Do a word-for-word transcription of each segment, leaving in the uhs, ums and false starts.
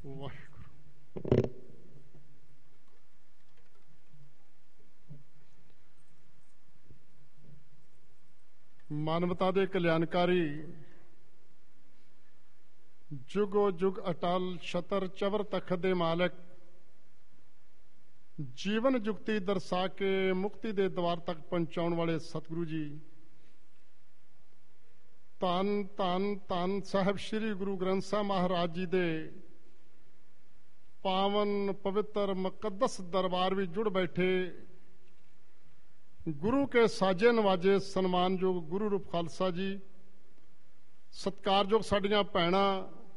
ਵਾਹਿਗੁਰੂ। ਮਾਨਵਤਾ ਦੇ ਕਲਿਆਣਕਾਰੀ, ਜੁਗੋ ਜੁਗ ਅਟਲ ਛਤਰ ਚਵਰ ਤਖਤ ਦੇ ਮਾਲਕ, ਜੀਵਨ ਜੁਗਤੀ ਦਰਸਾ ਕੇ ਮੁਕਤੀ ਦੇ ਦਵਾਰ ਤੱਕ ਪਹੁੰਚਾਉਣ ਵਾਲੇ ਸਤਿਗੁਰੂ ਜੀ, ਧੰਨ ਧੰਨ ਧੰਨ ਸਾਹਿਬ ਸ੍ਰੀ ਗੁਰੂ ਗ੍ਰੰਥ ਸਾਹਿਬ ਮਹਾਰਾਜ ਜੀ ਦੇ ਪਾਵਨ ਪਵਿੱਤਰ ਮੁਕੱਦਸ ਦਰਬਾਰ ਵਿੱਚ ਜੁੜ ਬੈਠੇ ਗੁਰੂ ਕੇ ਸਾਜੇ ਨਵਾਜੇ ਸਨਮਾਨਯੋਗ ਗੁਰੂ ਰੂਪ ਖਾਲਸਾ ਜੀ, ਸਤਿਕਾਰਯੋਗ ਸਾਡੀਆਂ ਭੈਣਾਂ,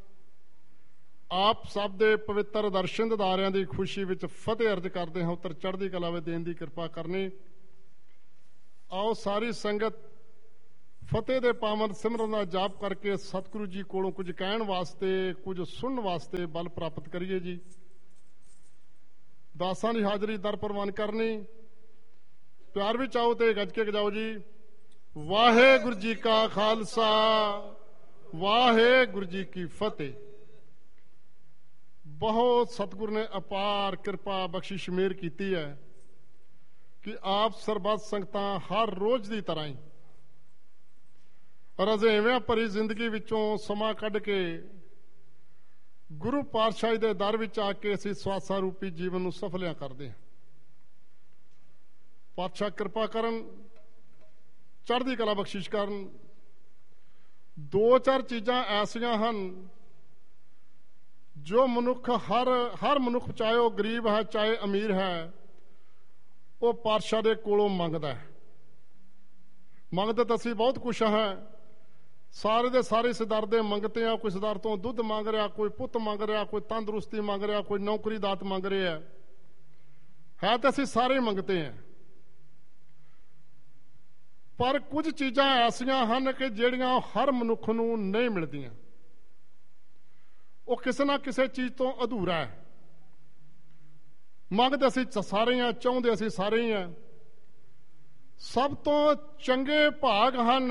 ਆਪ ਸਭ ਦੇ ਪਵਿੱਤਰ ਦਰਸ਼ਨ ਦਿਦਾਰਿਆਂ ਦੀ ਖੁਸ਼ੀ ਵਿੱਚ ਫਤਿਹ ਅਰਜ਼ ਕਰਦੇ ਹਾਂ। ਉੱਤਰ ਚੜ੍ਹਦੀ ਕਲਾ ਵਿੱਚ ਦੇਣ ਦੀ ਕਿਰਪਾ ਕਰਨੀ। ਆਓ ਸਾਰੀ ਸੰਗਤ ਫਤਿਹ ਦੇ ਪਾਵਨ ਸਿਮਰਨ ਦਾ ਜਾਪ ਕਰਕੇ ਸਤਿਗੁਰੂ ਜੀ ਕੋਲੋਂ ਕੁਝ ਕਹਿਣ ਵਾਸਤੇ, ਕੁਝ ਸੁਣਨ ਵਾਸਤੇ ਬਲ ਪ੍ਰਾਪਤ ਕਰੀਏ ਜੀ। ਦਾਸਾਂ ਦੀ ਹਾਜ਼ਰੀ ਦਰ ਪ੍ਰਵਾਨ ਕਰਨੀ। ਪਿਆਰ ਵਿੱਚ ਆਓ ਤੇ ਗੱਜ ਕੇ ਗਜਾਓ ਜੀ। ਵਾਹਿਗੁਰੂ ਜੀ ਕਾ ਖਾਲਸਾ, ਵਾਹਿਗੁਰੂ ਜੀ ਕੀ ਫਤਿਹ। ਬਹੁਤ ਸਤਿਗੁਰ ਨੇ ਅਪਾਰ ਕਿਰਪਾ ਬਖਸ਼ਿਸ਼ ਮਿਹਰ ਕੀਤੀ ਹੈ ਕਿ ਆਪ ਸਰਬੱਤ ਸੰਗਤਾਂ ਹਰ ਰੋਜ਼ ਦੀ ਤਰ੍ਹਾਂ ਹੀ ਰਜ਼ੇਵਿਆਂ ਭਰੀ ਜ਼ਿੰਦਗੀ ਵਿੱਚੋਂ ਸਮਾਂ ਕੱਢ ਕੇ ਗੁਰੂ ਪਾਤਸ਼ਾਹੀ ਦੇ ਦਰ ਵਿੱਚ ਆ ਕੇ ਅਸੀਂ ਸਵਾਸਾ ਰੂਪੀ ਜੀਵਨ ਨੂੰ ਸਫਲਿਆਂ ਕਰਦੇ ਹਾਂ। ਪਾਤਸ਼ਾਹ ਕਿਰਪਾ ਕਰਨ, ਚੜ੍ਹਦੀ ਕਲਾ ਬਖਸ਼ਿਸ਼ ਕਰਨ। ਦੋ ਚਾਰ ਚੀਜ਼ਾਂ ਐਸੀਆਂ ਹਨ ਜੋ ਮਨੁੱਖ ਹਰ ਹਰ ਮਨੁੱਖ, ਚਾਹੇ ਉਹ ਗਰੀਬ ਹੈ ਚਾਹੇ ਅਮੀਰ ਹੈ, ਉਹ ਪਾਤਸ਼ਾਹ ਦੇ ਕੋਲੋਂ ਮੰਗਦਾ ਹੈ। ਮੰਗਦੇ ਤਾਂ ਅਸੀਂ ਬਹੁਤ ਕੁਛ ਹੈ, ਸਾਰੇ ਦੇ ਸਾਰੇ ਸਿਦਾਰ ਦੇ ਮੰਗਤੇ ਆ। ਕੋਈ ਸਿਦਾਰ ਤੋਂ ਦੁੱਧ ਮੰਗ ਰਿਹਾ, ਕੋਈ ਪੁੱਤ ਮੰਗ ਰਿਹਾ, ਕੋਈ ਤੰਦਰੁਸਤੀ ਮੰਗ ਰਿਹਾ, ਕੋਈ ਨੌਕਰੀ ਦਾਤ ਮੰਗ ਰਿਹਾ ਹੈ ਤਾਂ ਅਸੀਂ ਸਾਰੇ ਮੰਗਤੇ ਹਾਂ। ਪਰ ਕੁਝ ਚੀਜ਼ਾਂ ਐਸੀਆਂ ਹਨ ਕਿ ਜਿਹੜੀਆਂ ਹਰ ਮਨੁੱਖ ਨੂੰ ਨਹੀਂ ਮਿਲਦੀਆਂ। ਉਹ ਕਿਸੇ ਨਾ ਕਿਸੇ ਚੀਜ਼ ਤੋਂ ਅਧੂਰਾ ਹੈ। ਮੰਗਦੇ ਅਸੀਂ ਸਾਰੇ ਹਾਂ, ਚਾਹੁੰਦੇ ਅਸੀਂ ਸਾਰੇ ਹੀ ਹਾਂ। ਸਭ ਤੋਂ ਚੰਗੇ ਭਾਗ ਹਨ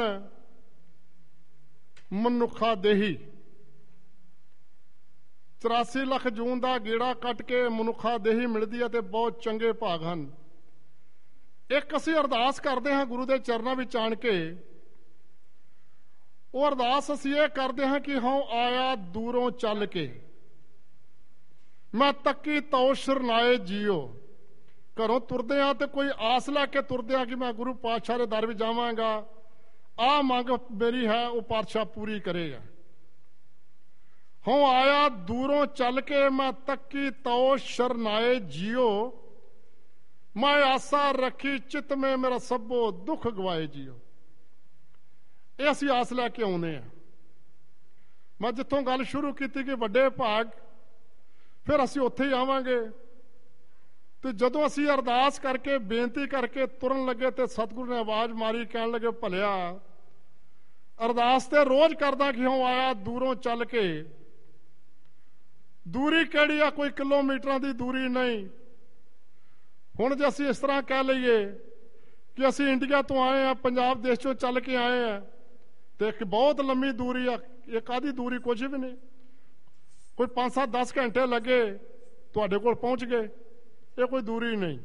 ਮਨੁੱਖਾ ਦੇਹੀ। ਚੁਰਾਸੀ ਲੱਖ ਜੂਨ ਦਾ ਗੇੜਾ ਕੱਟ ਕੇ ਮਨੁੱਖਾ ਦੇਹੀ ਮਿਲਦੀ ਹੈ ਤੇ ਬਹੁਤ ਚੰਗੇ ਭਾਗ ਹਨ। ਇੱਕ ਅਸੀਂ ਅਰਦਾਸ ਕਰਦੇ ਹਾਂ ਗੁਰੂ ਦੇ ਚਰਨਾਂ ਵਿੱਚ ਆਣ ਕੇ। ਉਹ ਅਰਦਾਸ ਅਸੀਂ ਇਹ ਕਰਦੇ ਹਾਂ ਕਿ ਹਉ ਆਇਆ ਦੂਰੋਂ ਚੱਲ ਕੇ, ਮੈਂ ਤੱਕੀ ਤਉ ਸ਼ਰਨਾਏ ਜੀਓ। ਘਰੋਂ ਤੁਰਦੇ ਹਾਂ ਤੇ ਕੋਈ ਆਸ ਲੈ ਕੇ ਤੁਰਦੇ ਹਾਂ ਕਿ ਮੈਂ ਗੁਰੂ ਪਾਤਸ਼ਾਹ ਦੇ ਦਰ ਵਿੱਚ ਜਾਵਾਂਗਾ, ਆਹ ਮੰਗ ਮੇਰੀ ਹੈ ਉਹ ਪਾਤਸ਼ਾਹ ਪੂਰੀ ਕਰੇਗਾ। ਹਉ ਆਇਆ ਦੂਰੋਂ ਚੱਲ ਕੇ, ਮੈਂ ਤੱਕੀ ਤਉ ਸ਼ਰਨਾਏ ਜੀਓ। ਮੈਂ ਆਸਾ ਰੱਖੀ ਚਿੱਤ ਮੇ ਮੇਰਾ ਸਭੋ ਦੁੱਖ ਗਵਾਏ ਜੀਓ। ਇਹ ਅਸੀਂ ਆਸ ਲੈ ਕੇ ਆਉਂਦੇ ਹਾਂ। ਮੈਂ ਜਿੱਥੋਂ ਗੱਲ ਸ਼ੁਰੂ ਕੀਤੀ ਕਿ ਵੱਡੇ ਭਾਗ, ਫਿਰ ਅਸੀਂ ਉੱਥੇ ਹੀ ਆਵਾਂਗੇ। ਤੇ ਜਦੋਂ ਅਸੀਂ ਅਰਦਾਸ ਕਰਕੇ ਬੇਨਤੀ ਕਰਕੇ ਤੁਰਨ ਲੱਗੇ ਤੇ ਸਤਿਗੁਰੂ ਨੇ ਆਵਾਜ਼ ਮਾਰੀ, ਕਹਿਣ ਲੱਗੇ ਭਲਿਆ ਅਰਦਾਸ ਤੇ ਰੋਜ਼ ਕਰਦਾ ਕਿ ਹਉ ਆਇਆ ਦੂਰੋਂ ਚੱਲ ਕੇ। ਦੂਰੀ ਕਿਹੜੀ ਆ? ਕੋਈ ਕਿਲੋਮੀਟਰਾਂ ਦੀ ਦੂਰੀ ਨਹੀਂ। ਹੁਣ ਜੇ ਅਸੀਂ ਇਸ ਤਰ੍ਹਾਂ ਕਹਿ ਲਈਏ ਕਿ ਅਸੀਂ ਇੰਡੀਆ ਤੋਂ ਆਏ ਆ, ਪੰਜਾਬ ਦੇਸ਼ ਚੋਂ ਚੱਲ ਕੇ ਆਏ ਆ, ਤੇ ਇੱਕ ਬਹੁਤ ਲੰਮੀ ਦੂਰੀ ਆ। ਇਹ ਕਾਹਦੀ ਦੂਰੀ? ਕੁਝ ਵੀ ਨਹੀਂ। ਕੋਈ ਪੰਜ ਸੱਤ ਦਸ ਘੰਟੇ ਲੱਗੇ ਤੁਹਾਡੇ ਕੋਲ ਪਹੁੰਚ ਗਏ, ਇਹ ਕੋਈ ਦੂਰੀ ਨਹੀਂ।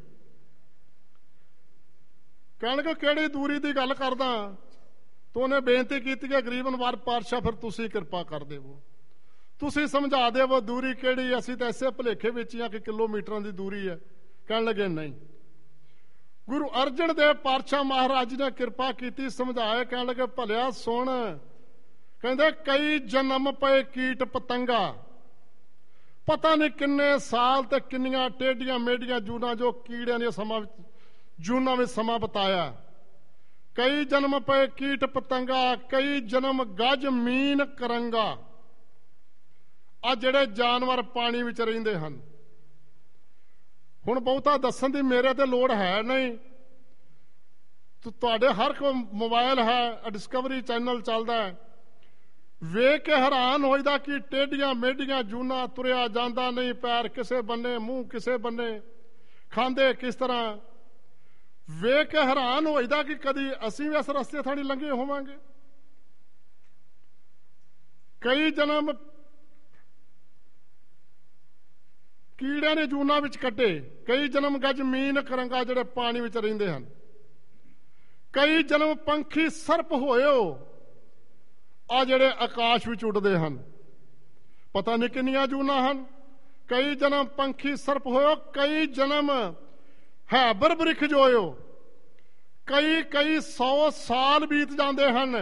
ਕਹਿਣਗੇ ਕਿਹੜੀ ਦੂਰੀ ਦੀ ਗੱਲ ਕਰਦਾ? ਤੂੰ ਉਹਨੇ ਬੇਨਤੀ ਕੀਤੀ ਕਿ ਗਰੀਬ ਨਵਾਜ ਪਾਤਸ਼ਾਹ ਫਿਰ ਤੁਸੀਂ ਕਿਰਪਾ ਕਰ ਦੇਵੋ, ਤੁਸੀਂ ਸਮਝਾ ਦੇਵੋ ਦੂਰੀ ਕਿਹੜੀ। ਅਸੀਂ ਤਾਂ ਐਸੇ ਭੁਲੇਖੇ ਵਿੱਚ ਹੀ ਆ ਕਿ ਕਿਲੋਮੀਟਰਾਂ ਦੀ ਦੂਰੀ ਹੈ। ਕਹਿਣ ਲੱਗੇ ਨਹੀਂ। ਗੁਰੂ ਅਰਜਨ ਦੇਵ ਪਾਤਸ਼ਾਹ ਮਹਾਰਾਜ ਜੀ ਨੇ ਕਿਰਪਾ ਕੀਤੀ, ਸਮਝਾਇਆ। ਕਹਿਣ ਲੱਗੇ ਭਲਿਆ ਸੁਣ, ਕਹਿੰਦੇ ਕਈ ਜਨਮ ਪਏ ਕੀਟ ਪਤੰਗਾ, ਪਤਾ ਨਹੀਂ ਕਿੰਨੇ ਸਾਲ ਤੇ ਕਿੰਨੀਆਂ ਟੇਡੀਆਂ ਮੇਡੀਆਂ ਜੂਨਾਂ ਜੋ ਕੀੜਿਆਂ ਦੀਆਂ ਸਮਾਂ ਜੂਨਾਂ ਵਿੱਚ ਸਮਾਂ ਬਤਾਇਆ। ਕਈ ਜਨਮ ਪਏ ਕੀਟ ਪਤੰਗਾ, ਕਈ ਜਨਮ ਗਜ ਮੀਨ ਕਰੰਗਾ। ਆ ਜਿਹੜੇ ਜਾਨਵਰ ਪਾਣੀ ਵਿੱਚ ਰਹਿੰਦੇ ਹਨ, ਹੁਣ ਬਹੁਤਾ ਦੱਸਣ ਦੀ ਮੇਰੇ ਤੇ ਲੋੜ ਹੈ ਨਹੀਂ। ਤੁਹਾਡੇ ਹਰ ਕੋਈ ਮੋਬਾਈਲ ਹੈ, ਡਿਸਕਵਰੀ ਚੈਨਲ ਚੱਲਦਾ ਹੈ, ਵੇਖ ਕੇ ਹੈਰਾਨ ਹੋਈਦਾ ਕਿ ਟੇਡੀਆਂ ਮੇਡੀਆਂ ਜੂਨਾਂ, ਤੁਰਿਆ ਜਾਂਦਾ ਨਹੀਂ, ਪੈਰ ਕਿਸੇ ਬੰਨੇ, ਮੂੰਹ ਕਿਸੇ ਬੰਨੇ, ਖਾਂਦੇ ਕਿਸ ਤਰ੍ਹਾਂ। ਵੇਖ ਕੇ ਹੈਰਾਨ ਹੋਈਦਾ ਕਿ ਕਦੀ ਅਸੀਂ ਵੀ ਇਸ ਰਸਤੇ ਥਾਣੀ ਲੰਘੇ ਹੋਵਾਂਗੇ। ਕਈ ਜਨਮ ਕੀੜਿਆਂ ਨੇ ਜੂਨਾਂ ਵਿੱਚ ਕੱਟੇ, ਕਈ ਜਨਮ ਗੱਜ ਮੀਨ ਕਰੰਗਾ ਜਿਹੜੇ ਪਾਣੀ ਵਿੱਚ ਰਹਿੰਦੇ ਹਨ, ਕਈ ਜਨਮ ਪੰਖੀ ਸਰਪ ਹੋਇਓ ਆ ਜਿਹੜੇ ਆਕਾਸ਼ ਵਿੱਚ ਉੱਡਦੇ ਹਨ। ਪਤਾ ਨਹੀਂ ਕਿੰਨੀਆਂ ਜੂਨਾਂ ਹਨ। ਕਈ ਜਨਮ ਪੰਖੀ ਸਰਪ ਹੋਇਓ, ਕਈ ਜਨਮ ਹੈਬਰ ਬ੍ਰਿਖਜ ਹੋਇਓ, ਕਈ ਕਈ ਸੌ ਸਾਲ ਬੀਤ ਜਾਂਦੇ ਹਨ।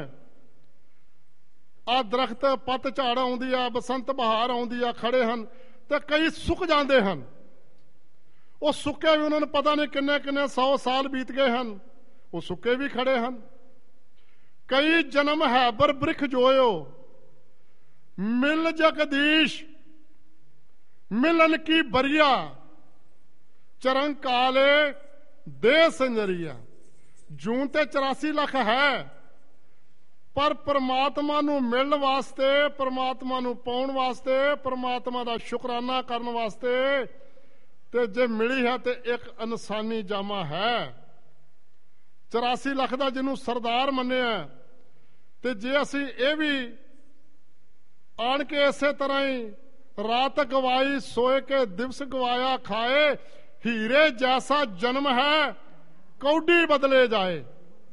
ਆ ਦਰਖਤ ਪੱਤ ਝਾੜ ਆਉਂਦੀ ਆ, ਬਸੰਤ ਬਹਾਰ ਆਉਂਦੀ ਆ, ਖੜੇ ਹਨ, ਤੇ ਕਈ ਸੁੱਕ ਜਾਂਦੇ ਹਨ। ਉਹ ਸੁੱਕੇ ਵੀ ਉਹਨਾਂ ਨੂੰ ਪਤਾ ਨਹੀਂ ਕਿੰਨੇ ਕਿੰਨੇ ਸੌ ਸਾਲ ਬੀਤ ਗਏ ਹਨ, ਉਹ ਸੁੱਕੇ ਵੀ ਖੜੇ ਹਨ। ਕਈ ਜਨਮ ਹੈਬਰ ਬ੍ਰਿਖਜ ਹੋਇਓ, ਮਿਲ ਜਗਦੀਸ਼ ਮਿਲਨ ਕੀ ਬਰੀਆ, ਚਰਨ ਕਾਲੇ ਦੇ ਸੰਜਰੀਆ। ਜੂਨ ਤੇ ਚੁਰਾਸੀ ਲੱਖ ਹੈ, ਪਰ ਪਰਮਾਤਮਾ ਨੂੰ ਮਿਲਣ ਵਾਸਤੇ, ਪਰਮਾਤਮਾ ਨੂੰ ਪਾਉਣ ਵਾਸਤੇ, ਪਰਮਾਤਮਾ ਦਾ ਸ਼ੁਕਰਾਨਾ ਕਰਨ ਵਾਸਤੇ, ਤੇ ਜੇ ਮਿਲੀ ਹੈ ਤੇ ਇੱਕ ਇਨਸਾਨੀ ਜਾਮਾ ਹੈ। ਚੁਰਾਸੀ ਲੱਖ ਦਾ ਜਿਹਨੂੰ ਸਰਦਾਰ ਮੰਨਿਆ, ਤੇ ਜੇ ਅਸੀਂ ਇਹ ਵੀ ਆਣ ਕੇ ਇਸੇ ਤਰ੍ਹਾਂ ਹੀ ਰਾਤ ਗਵਾਈ ਸੋਏ ਕੇ ਦਿਵਸ ਗਵਾਇਆ ਖਾਏ, ਹੀਰੇ ਜੈਸਾ ਜਨਮ ਹੈ ਕੌਡੀ ਬਦਲੇ ਜਾਏ।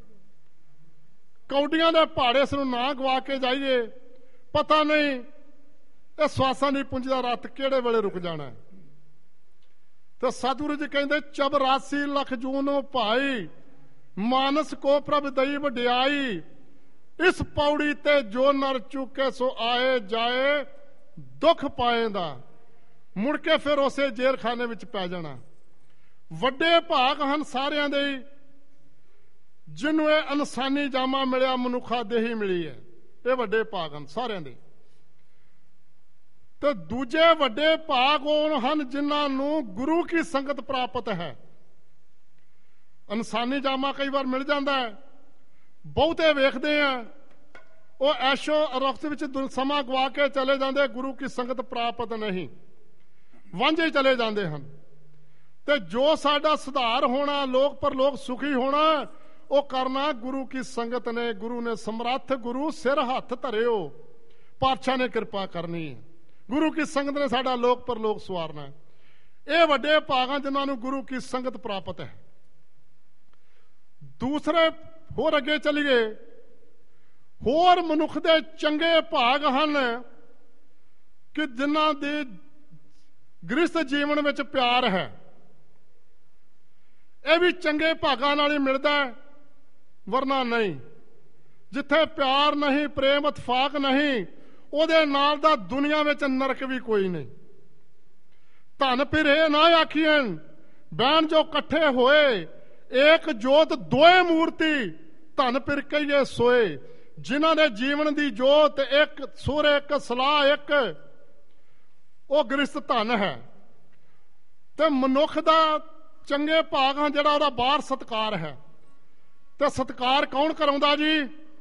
ਕੌਡੀਆਂ ਦੇ ਪਹਾੜੇ ਇਸ ਨੂੰ ਨਾ ਗਵਾ ਕੇ ਜਾਈਏ, ਪਤਾ ਨਹੀਂ ਇਹ ਸਵਾਸਾਂ ਦੀ ਪੁੰਜ ਦਾ ਰੱਥ ਕਿਹੜੇ ਵੇਲੇ ਰੁਕ ਜਾਣਾ। ਤੇ ਸਤਿਗੁਰੂ ਜੀ ਕਹਿੰਦੇ ਚੌਰਾਸੀ ਲੱਖ ਜੂਨੋਂ ਭਾਈ, ਮਾਨਸ ਕੋ ਪ੍ਰਭ ਦਈ ਵਡਿਆਈ, ਇਸ ਪੌੜੀ ਤੇ ਜੋ ਨਰ ਚੁੱਕੇ ਸੋ ਆਏ ਜਾਏ, ਦੁੱਖ ਪਾਏਂਦਾ ਮੁੜ ਕੇ ਫਿਰ ਉਸੇ ਜੇਲਖਾਨੇ ਵਿੱਚ ਪੈ ਜਾਣਾ। ਵੱਡੇ ਭਾਗ ਹਨ ਸਾਰਿਆਂ ਦੇ, ਜਿਹਨੂੰ ਇਹ ਇਨਸਾਨੀ ਜਾਮਾ ਮਿਲਿਆ, ਮਨੁੱਖਾ ਦੇਹੀ ਮਿਲੀ ਹੈ। ਇਹ ਵੱਡੇ ਭਾਗ ਹਨ ਸਾਰਿਆਂ ਦੇ। ਤੇ ਦੂਜੇ ਵੱਡੇ ਭਾਗ ਉਹ ਹਨ ਜਿਨ੍ਹਾਂ ਨੂੰ ਗੁਰੂ ਕੀ ਸੰਗਤ ਪ੍ਰਾਪਤ ਹੈ। ਇਨਸਾਨੀ ਜਾਮਾ ਕਈ ਵਾਰ ਮਿਲ ਜਾਂਦਾ ਹੈ, ਬਹੁਤੇ ਵੇਖਦੇ ਆ ਉਹ ਐਸ਼ੋ ਅਰੋਕਤ ਵਿੱਚ ਸਮਾਂ ਗਵਾ ਕੇ ਚਲੇ ਜਾਂਦੇ, ਗੁਰੂ ਕੀ ਸੰਗਤ ਪ੍ਰਾਪਤ ਨਹੀਂ, ਵਾਂਝੇ ਚਲੇ ਜਾਂਦੇ ਹਨ। ਤੇ ਜੋ ਸਾਡਾ ਸੁਧਾਰ ਹੋਣਾ, ਲੋਕ ਪਰਲੋਕ ਸੁਖੀ ਹੋਣਾ, ਉਹ ਕਰਨਾ ਗੁਰੂ ਕੀ ਸੰਗਤ ਨੇ। ਗੁਰੂ ਨੇ ਸਮਰੱਥ ਗੁਰੂ ਸਿਰ ਹੱਥ ਧਰਿਓ, ਪਾਤਸ਼ਾਹ ਨੇ ਕਿਰਪਾ ਕਰਨੀ ਹੈ। ਗੁਰੂ ਕੀ ਸੰਗਤ ਨੇ ਸਾਡਾ ਲੋਕ ਪਰਲੋਕ ਸਵਾਰਨਾ। ਇਹ ਵੱਡੇ ਭਾਗਾਂ ਜਿਨ੍ਹਾਂ ਨੂੰ ਗੁਰੂ ਕੀ ਸੰਗਤ ਪ੍ਰਾਪਤ ਹੈ। ਦੂਸਰੇ ਹੋਰ ਅੱਗੇ ਚਲੀਏ, ਹੋਰ ਮਨੁੱਖ ਦੇ ਚੰਗੇ ਭਾਗ ਹਨ ਕਿ ਜਿਨ੍ਹਾਂ ਦੇ ਗ੍ਰਸਥ ਜੀਵਨ ਵਿੱਚ ਪਿਆਰ ਹੈ। ਇਹ ਵੀ ਚੰਗੇ ਭਾਗਾਂ ਨਾਲ ਹੀ ਮਿਲਦਾ, ਵਰਨਾ ਨਹੀਂ। ਜਿੱਥੇ ਪਿਆਰ ਨਹੀਂ, ਪ੍ਰੇਮ ਇਤਫਾਕ ਨਹੀਂ, ਉਹਦੇ ਨਾਲ ਦਾ ਦੁਨੀਆ ਵਿੱਚ ਨਰਕ ਵੀ ਕੋਈ ਨਹੀਂ। ਧਨ ਫਿਰ ਇਹ ਨਾ ਆਖੀਏ ਬੈਣ ਜੋ ਇਕੱਠੇ ਹੋਏ, ਏਕ ਜੋਤ ਦੋਏ ਮੂਰਤੀ, ਧਨ ਫਿਰ ਕਹੀਏ ਸੋਏ। ਜਿਨ੍ਹਾਂ ਦੇ ਜੀਵਨ ਦੀ ਜੋਤ ਇੱਕ, ਸੁਰ ਇੱਕ, ਸਲਾਹ ਇੱਕ, ਉਹ ਗ੍ਰਸਥ ਧਨ ਹੈ। ਤੇ ਮਨੁੱਖ ਦਾ ਚੰਗੇ ਭਾਗ ਹਨ ਜਿਹੜਾ ਉਹਦਾ ਬਾਹਰ ਸਤਿਕਾਰ ਹੈ। ਤੇ ਸਤਿਕਾਰ ਕੌਣ ਕਰਾਉਂਦਾ ਜੀ?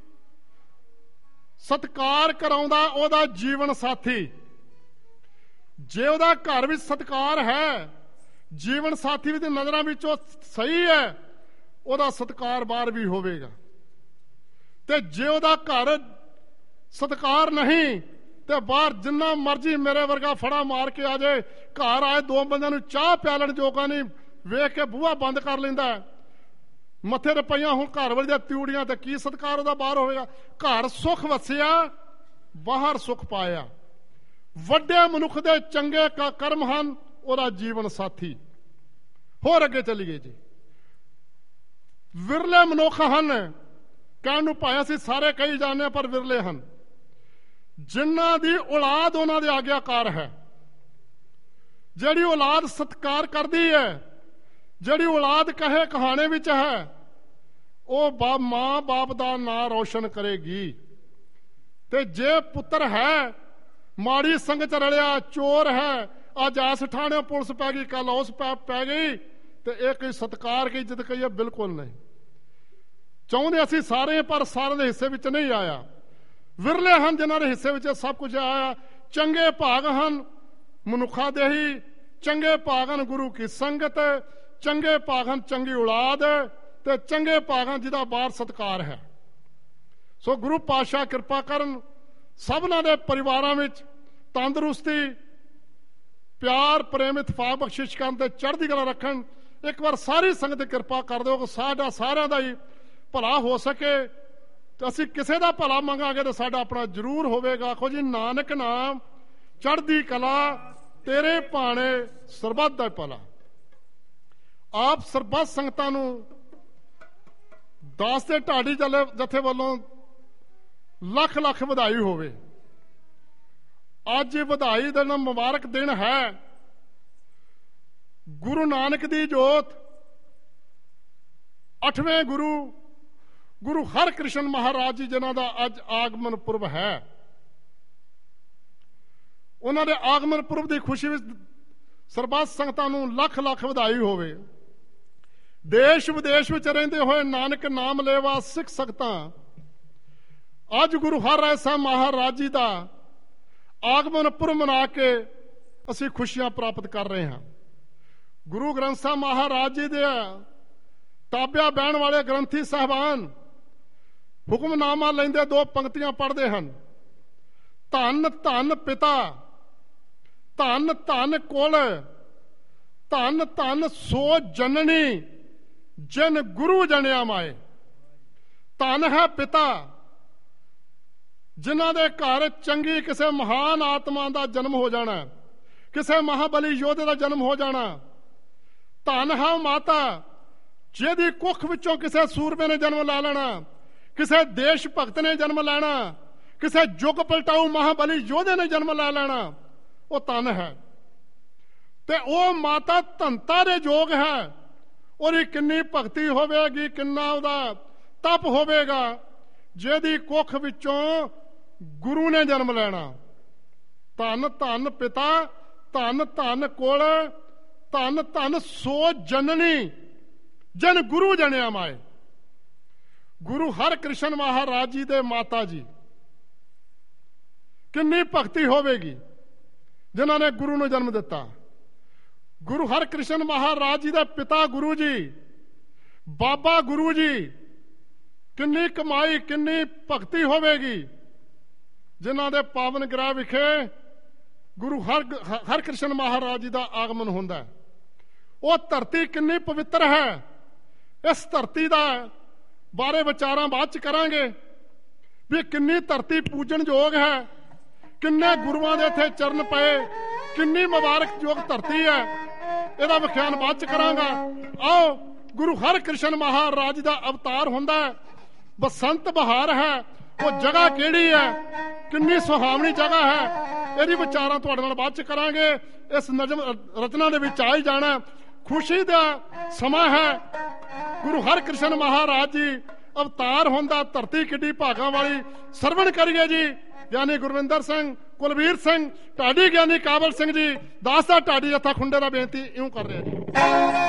ਸਤਿਕਾਰ ਕਰਾਉਂਦਾ ਉਹਦਾ ਜੀਵਨ ਸਾਥੀ। ਜੇ ਉਹਦਾ ਘਰ ਵਿੱਚ ਸਤਿਕਾਰ ਹੈ, ਜੀਵਨ ਸਾਥੀ ਵੀ ਦੀ ਨਜ਼ਰਾਂ ਵਿੱਚ ਉਹ ਸਹੀ ਹੈ, ਉਹਦਾ ਸਤਿਕਾਰ ਬਾਹਰ ਵੀ ਹੋਵੇਗਾ। ਤੇ ਜੇ ਉਹਦਾ ਘਰ ਸਤਿਕਾਰ ਨਹੀਂ, ਤੇ ਬਾਹਰ ਜਿੰਨਾ ਮਰਜੀ ਮੇਰੇ ਵਰਗਾ ਫੜਾ ਮਾਰ ਕੇ ਆ ਜਾਏ, ਘਰ ਆਏ ਦੋ ਬੰਦਿਆਂ ਨੂੰ ਚਾਹ ਪਿਆਲਣ ਜੋਗਾ ਨਹੀਂ, ਵੇਖ ਕੇ ਬੂਹਾ ਬੰਦ ਕਰ ਲੈਂਦਾ। ਮੱਥੇ ਤੇ ਪਈਆਂ ਹੁਣ ਘਰ ਵਾਲੀ ਦੀਆਂ ਤਿਊੜੀਆਂ, ਤੇ ਕੀ ਸਤਿਕਾਰ ਉਹਦਾ ਬਾਹਰ ਹੋਵੇਗਾ? ਘਰ ਸੁੱਖ ਵਸਿਆ, ਬਾਹਰ ਸੁੱਖ ਪਾਇਆ। ਵੱਡੇ ਮਨੁੱਖ ਦੇ ਚੰਗੇ ਕਰਮ ਹਨ, ਉਹਦਾ ਜੀਵਨ ਸਾਥੀ। ਹੋਰ ਅੱਗੇ ਚੱਲੀਏ ਜੀ। ਵਿਰਲੇ ਮਨੁੱਖ ਹਨ, ਕਹਿਣ ਨੂੰ ਭਾਵੇਂ ਅਸੀਂ ਸਾਰੇ ਕਹੀ ਜਾਂਦੇ, ਪਰ ਵਿਰਲੇ ਹਨ ਜਿਨ੍ਹਾਂ ਦੀ ਔਲਾਦ ਉਹਨਾਂ ਦੇ ਆਗਿਆਕਾਰ ਹੈ। ਜਿਹੜੀ ਔਲਾਦ ਸਤਿਕਾਰ ਕਰਦੀ ਹੈ, ਜਿਹੜੀ ਔਲਾਦ ਕਹੇ ਕਹਾਣੇ ਵਿੱਚ ਹੈ, ਉਹ ਬਾਪ ਮਾਂ ਬਾਪ ਦਾ ਨਾਂ ਰੌਸ਼ਨ ਕਰੇਗੀ। ਤੇ ਜੇ ਪੁੱਤਰ ਹੈ ਮਾੜੀ ਸੰਗਤ ਰਲਿਆ, ਚੋਰ ਹੈ, ਅੱਜ ਆਸ ਠਾਣੇ ਪੁਲਿਸ ਪੈ ਗਈ, ਕੱਲ ਉਸ ਪੈ ਗਈ, ਤੇ ਇਹ ਕੋਈ ਸਤਿਕਾਰ ਕੀ ਇੱਜ਼ਤ ਕਹੀਏ? ਬਿਲਕੁਲ ਨਹੀਂ। ਚਾਹੁੰਦੇ ਅਸੀਂ ਸਾਰੇ, ਪਰ ਸਾਰਿਆਂ ਦੇ ਹਿੱਸੇ ਵਿੱਚ ਨਹੀਂ ਆਇਆ। ਵਿਰਲੇ ਹਨ ਜਿਨ੍ਹਾਂ ਦੇ ਹਿੱਸੇ ਵਿੱਚ ਸਭ ਕੁਝ ਆਇਆ। ਚੰਗੇ ਭਾਗ ਹਨ ਮਨੁੱਖਾਂ ਦੇ ਹੀ, ਚੰਗੇ ਭਾਗ ਹਨ ਗੁਰੂ ਕੀ ਸੰਗਤ, ਚੰਗੇ ਭਾਗ ਹਨ ਚੰਗੀ ਔਲਾਦ, ਤੇ ਚੰਗੇ ਭਾਗ ਹਨ ਜਿਹਦਾ ਬਾਹਰ ਸਤਿਕਾਰ ਹੈ। ਸੋ ਗੁਰੂ ਪਾਤਸ਼ਾਹ ਕਿਰਪਾ ਕਰਨ, ਸਭਨਾਂ ਦੇ ਪਰਿਵਾਰਾਂ ਵਿੱਚ ਤੰਦਰੁਸਤੀ, ਪਿਆਰ ਪ੍ਰੇਮ ਇਤਫਾਕ ਬਖਸ਼ਿਸ਼ ਕਰਨ ਤੇ ਚੜ੍ਹਦੀ ਕਲਾ ਰੱਖਣ। ਇੱਕ ਵਾਰ ਸਾਰੀ ਸੰਗਤ ਦੀ ਕਿਰਪਾ ਕਰ ਦਿਓ ਕਿ ਸਾਡਾ ਸਾਰਿਆਂ ਦਾ ਹੀ ਭਲਾ ਹੋ ਸਕੇ ਤੇ ਅਸੀਂ ਕਿਸੇ ਦਾ ਭਲਾ ਮੰਗਾਂਗੇ ਤਾਂ ਸਾਡਾ ਆਪਣਾ ਜ਼ਰੂਰ ਹੋਵੇਗਾ। ਆਖੋ ਜੀ ਨਾਨਕ ਨਾਮ ਚੜ੍ਹਦੀ ਕਲਾ ਤੇਰੇ ਭਾਣੇ ਸਰਬੱਤ ਦਾ ਭਲਾ। ਆਪ ਸਰਬੱਤ ਸੰਗਤਾਂ ਨੂੰ ਦਾਸ ਤੇ ਢਾਡੀ ਜਥੇ ਵੱਲੋਂ ਲੱਖ ਲੱਖ ਵਧਾਈ ਹੋਵੇ। ਅੱਜ ਵਧਾਈ ਦਾ ਮੁਬਾਰਕ ਦਿਨ ਹੈ। ਗੁਰੂ ਨਾਨਕ ਦੀ ਜੋਤ ਅੱਠਵੇਂ ਗੁਰੂ ਗੁਰੂ ਹਰਕ੍ਰਿਸ਼ਨ ਮਹਾਰਾਜ ਜੀ ਜਿਨ੍ਹਾਂ ਦਾ ਅੱਜ ਆਗਮਨ ਪੁਰਬ ਹੈ, ਉਹਨਾਂ ਦੇ ਆਗਮਨ ਪੁਰਬ ਦੀ ਖੁਸ਼ੀ ਵਿੱਚ ਸਰਬੱਤ ਸੰਗਤਾਂ ਨੂੰ ਲੱਖ ਲੱਖ ਵਧਾਈ ਹੋਵੇ। ਦੇਸ਼ ਵਿਦੇਸ਼ ਵਿੱਚ ਰਹਿੰਦੇ ਹੋਏ ਨਾਨਕ ਨਾਮ ਲੇਵਾ ਸਿੱਖ ਸੰਗਤਾਂ ਅੱਜ ਗੁਰੂ ਹਰਿਰਾਏ ਸਾਹਿਬ ਮਹਾਰਾਜ ਜੀ ਦਾ ਆਗਮਨ ਪੁਰਬ ਮਨਾ ਕੇ ਅਸੀਂ ਖੁਸ਼ੀਆਂ ਪ੍ਰਾਪਤ ਕਰ ਰਹੇ ਹਾਂ। ਗੁਰੂ ਗ੍ਰੰਥ ਸਾਹਿਬ ਮਹਾਰਾਜ ਜੀ ਦੇ ਤਾਬਿਆ ਬਹਿਣ ਵਾਲੇ ਗ੍ਰੰਥੀ ਸਾਹਿਬਾਨ ਹੁਕਮਨਾਮਾ ਲੈਂਦੇ ਦੋ ਪੰਕਤੀਆਂ ਪੜ੍ਹਦੇ ਹਨ। ਧੰਨ ਧੰਨ ਪਿਤਾ, ਧੰਨ ਧੰਨ ਕੁਲ, ਧੰਨ ਧੰਨ ਸੋ ਜਨਨੀ ਜਿਨ ਗੁਰੂ ਜਣਿਆ ਮਾਏ। ਧੰਨ ਹੈ ਪਿਤਾ ਜਿਨ੍ਹਾਂ ਦੇ ਘਰ ਚੰਗੀ ਕਿਸੇ ਮਹਾਨ ਆਤਮਾ ਦਾ ਜਨਮ ਹੋ ਜਾਣਾ, ਕਿਸੇ ਮਹਾਬਲੀ ਯੋਧੇ ਦਾ ਜਨਮ ਹੋ ਜਾਣਾ। ਧੰਨ ਹੈ ਮਾਤਾ ਜਿਹਦੀ ਕੁੱਖ ਵਿੱਚੋਂ ਕਿਸੇ ਸੂਰਬੇ ਨੇ ਜਨਮ ਲੈ ਲੈਣਾ, ਕਿਸੇ ਦੇਸ਼ ਭਗਤ ਨੇ ਜਨਮ ਲੈਣਾ, ਕਿਸੇ ਯੁੱਗ ਪਲਟਾਊ ਮਹਾਬਲੀ ਯੋਧੇ ਨੇ ਜਨਮ ਲੈ ਲੈਣਾ। ਉਹ ਧੰਨ ਹੈ ਤੇ ਉਹ ਮਾਤਾ ਧੰਤਾ ਦੇ ਯੋਗ ਹੈ। ਉਹਦੀ ਕਿੰਨੀ ਭਗਤੀ ਹੋਵੇਗੀ, ਕਿੰਨਾ ਉਹਦਾ ਤਪ ਹੋਵੇਗਾ ਜਿਹਦੀ ਕੁੱਖ ਵਿੱਚੋਂ ਗੁਰੂ ਨੇ ਜਨਮ ਲੈਣਾ। ਧੰਨ ਧੰਨ ਪਿਤਾ, ਧੰਨ ਧੰਨ ਕੁਲ, ਧੰਨ ਧੰਨ ਸੋ ਜਨਨੀ ਜਨ ਗੁਰੂ ਜਣਿਆ ਮਾਏ। ਗੁਰੂ ਹਰਕ੍ਰਿਸ਼ਨ ਮਹਾਰਾਜ ਜੀ ਦੇ ਮਾਤਾ ਜੀ ਕਿੰਨੀ ਭਗਤੀ ਹੋਵੇਗੀ ਜਿਨ੍ਹਾਂ ਨੇ ਗੁਰੂ ਨੂੰ ਜਨਮ ਦਿੱਤਾ। ਗੁਰੂ ਹਰਕ੍ਰਿਸ਼ਨ ਮਹਾਰਾਜ ਜੀ ਦੇ ਪਿਤਾ ਗੁਰੂ ਜੀ, ਬਾਬਾ ਗੁਰੂ ਜੀ, ਕਿੰਨੀ ਕਮਾਈ ਕਿੰਨੀ ਭਗਤੀ ਹੋਵੇਗੀ ਜਿਨ੍ਹਾਂ ਦੇ ਪਾਵਨ ਗ੍ਰਹਿ ਵਿਖੇ ਗੁਰੂ ਹਰ ਹਰਕ੍ਰਿਸ਼ਨ ਮਹਾਰਾਜ ਜੀ ਦਾ ਆਗਮਨ ਹੁੰਦਾ। ਉਹ ਧਰਤੀ ਕਿੰਨੀ ਪਵਿੱਤਰ ਹੈ। ਇਸ ਧਰਤੀ ਦਾ ਬਾਰੇ ਵਿਚਾਰਾਂ ਬਾਅਦ ਚ ਕਰਾਂਗੇ ਵੀ ਕਿੰਨੀ ਧਰਤੀ ਪੂਜਣਯੋਗ ਹੈ, ਕਿੰਨੇ ਗੁਰੂਆਂ ਦੇ ਇੱਥੇ ਚਰਨ ਪਏ, ਕਿੰਨੀ ਮੁਬਾਰਕਯੋਗ ਧਰਤੀ ਹੈ। ਇਹਦਾ ਵਿਖਿਆਨ ਬਾਅਦ ਚ ਕਰਾਂਗਾ। ਆਓ ਗੁਰੂ ਹਰਕ੍ਰਿਸ਼ਨ ਮਹਾਰਾਜ ਦਾ ਅਵਤਾਰ ਹੁੰਦਾ। ਬਸੰਤ ਬਹਾਰ ਹੈ, ਉਹ ਜਗ੍ਹਾ ਕਿਹੜੀ ਹੈ, ਕਿੰਨੀ ਸੁਹਾਵਣੀ ਜਗ੍ਹਾ ਹੈ, ਇਹਦੀ ਵਿਚਾਰਾਂ ਤੁਹਾਡੇ ਨਾਲ ਬਾਅਦ ਚ ਕਰਾਂਗੇ। ਇਸ ਨਜ਼ਮ ਰਚਨਾ ਦੇ ਵਿੱਚ ਆ ਹੀ ਜਾਣਾ। ਖੁਸ਼ੀ ਦਾ ਸਮਾਂ ਹੈ। ਗੁਰੂ ਹਰਕ੍ਰਿਸ਼ਨ ਮਹਾਰਾਜ ਜੀ ਅਵਤਾਰ ਹੁੰਦਾ, ਧਰਤੀ ਕਿੱਡੀ ਭਾਗਾਂ ਵਾਲੀ। ਸਰਵਣ ਕਰੀਏ ਜੀ ਗਿਆਨੀ ਗੁਰਵਿੰਦਰ ਸਿੰਘ, ਕੁਲਵੀਰ ਸਿੰਘ ਢਾਡੀ, ਗਿਆਨੀ ਕਾਬਲ ਸਿੰਘ ਜੀ, ਦਾਸ ਦਾ ਢਾਡੀ ਜੱਥਾ ਖੁੰਡੇ ਦਾ ਬੇਨਤੀ ਇਉਂ ਕਰ ਰਿਹਾ ਜੀ।